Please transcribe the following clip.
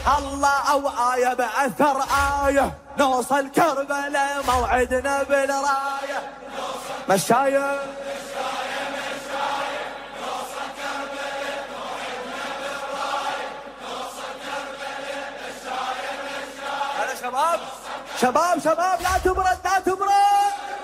الله أوعاية بأثر آية نوصل كربلاء موعدنا بالراية مشاية شباب شباب شباب لا تبرد لا تبرد